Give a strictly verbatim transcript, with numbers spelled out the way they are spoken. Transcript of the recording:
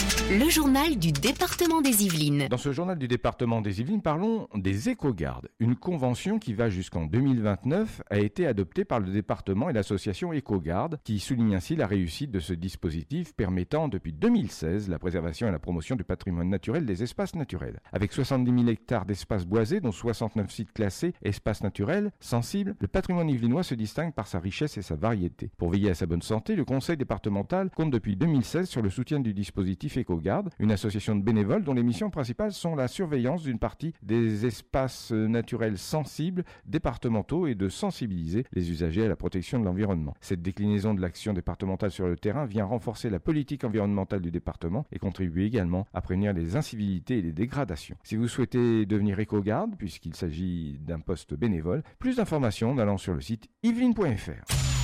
Le journal du département des Yvelines. Dans ce journal du département des Yvelines, parlons des éco-gardes. Une convention qui va jusqu'en deux mille vingt-neuf a été adoptée par le département et l'association Éco-Garde, qui souligne ainsi la réussite de ce dispositif permettant depuis deux mille seize la préservation et la promotion du patrimoine naturel des espaces naturels. Avec soixante-dix mille hectares d'espaces boisés, dont soixante-neuf sites classés espaces naturels sensibles, le patrimoine yvelinois se distingue par sa richesse et sa variété. Pour veiller à sa bonne santé, le conseil départemental compte depuis deux mille seize sur le soutien du dispositif Éco-Garde, une association de bénévoles dont les missions principales sont la surveillance d'une partie des espaces naturels sensibles départementaux et de sensibiliser les usagers à la protection de l'environnement. Cette déclinaison de l'action départementale sur le terrain vient renforcer la politique environnementale du département et contribue également à prévenir les incivilités et les dégradations. Si vous souhaitez devenir éco-garde, puisqu'il s'agit d'un poste bénévole, plus d'informations en allant sur le site yveline point f r.